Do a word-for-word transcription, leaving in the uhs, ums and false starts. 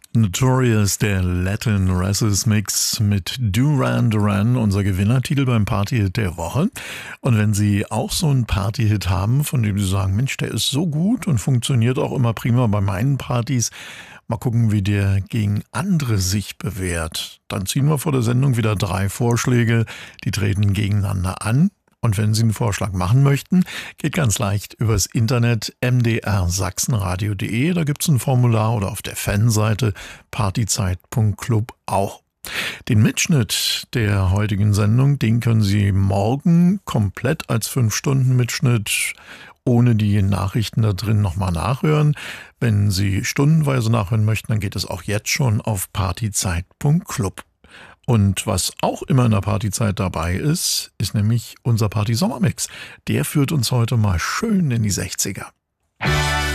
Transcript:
Notorious, der Latin Races Mix mit Duran Duran, unser Gewinnertitel beim Partyhit der Woche. Und wenn Sie auch so einen Partyhit haben, von dem Sie sagen, Mensch, der ist so gut und funktioniert auch immer prima bei meinen Partys, mal gucken, wie der gegen andere sich bewährt. Dann ziehen wir vor der Sendung wieder drei Vorschläge, die treten gegeneinander an. Und wenn Sie einen Vorschlag machen möchten, geht ganz leicht übers Internet m d r sachsenradio punkt de. Da gibt es ein Formular oder auf der Fanseite partyzeit punkt club auch. Den Mitschnitt der heutigen Sendung, den können Sie morgen komplett als fünf Stunden Mitschnitt ohne die Nachrichten da drin nochmal nachhören. Wenn Sie stundenweise nachhören möchten, dann geht es auch jetzt schon auf partyzeit punkt club. Und was auch immer in der Partyzeit dabei ist, ist nämlich unser Party-Sommermix. Der führt uns heute mal schön in die sechziger.